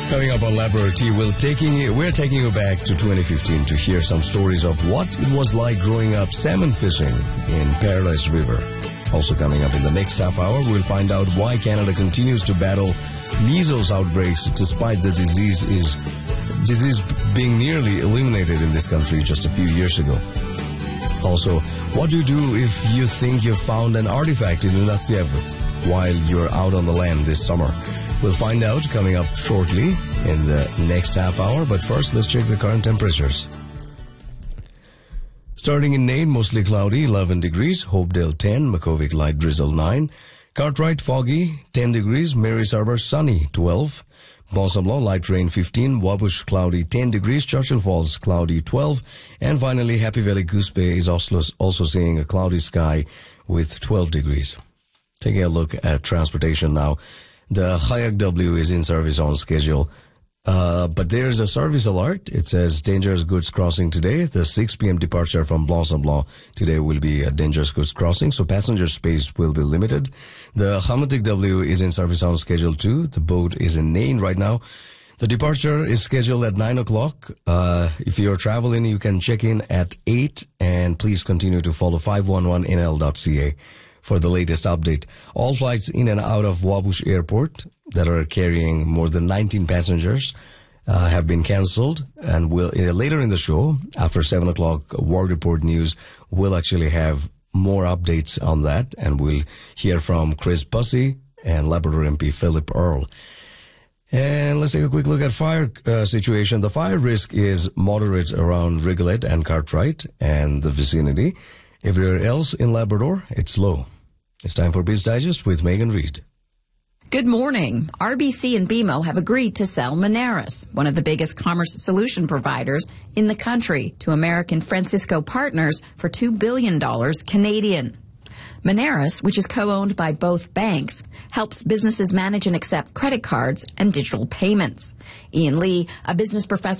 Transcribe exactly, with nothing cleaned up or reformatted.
Coming up on Labrador Tea, we're taking you, we're taking you back to twenty fifteen to hear some stories of what it was like growing up salmon fishing in Paradise River. Also coming up in the next half hour, we'll find out why Canada continues to battle measles outbreaks despite the disease is disease being nearly eliminated in this country just a few years ago. Also, what do you do if you think you've found an artifact in Nunatsiavut while you're out on the land this summer? We'll find out coming up shortly in the next half hour, but first let's check the current temperatures. Starting in Nain, mostly cloudy, eleven degrees, Hopedale ten, Makhovik light drizzle nine, Cartwright foggy, ten degrees, Mary's Harbour sunny, twelve, Bonsamlaw light rain fifteen, Wabush cloudy ten degrees, Churchill Falls cloudy twelve, and finally Happy Valley Goose Bay is also, also seeing a cloudy sky with twelve degrees. Taking a look at transportation now. The Hayak W is in service on schedule, uh, but there is a service alert. It says dangerous goods crossing today. The six p.m. departure from Blossom-Law today will be a dangerous goods crossing, so passenger space will be limited. The Hamatik W is in service on schedule too. The boat is in Nain right now. The departure is scheduled at nine o'clock. Uh, if you're traveling, you can check in at eight, and please continue to follow five one one N L dot C A. For the latest update. All flights in and out of Wabush Airport that are carrying more than nineteen passengers uh, have been cancelled, and will uh, later in the show, after seven o'clock, World Report News will actually have more updates on that, and we'll hear from Chris Bussey and Labrador M P Philip Earle. And let's take a quick look at fire uh, situation. The fire risk is moderate around Rigolette and Cartwright and the vicinity. Everywhere else in Labrador, it's low. It's time for Biz Digest with Megan Reid. Good morning. R B C and B M O have agreed to sell Moneris, one of the biggest commerce solution providers in the country, to American Francisco Partners for two billion dollars Canadian. Moneris, which is co-owned by both banks, helps businesses manage and accept credit cards and digital payments. Ian Lee, a business professor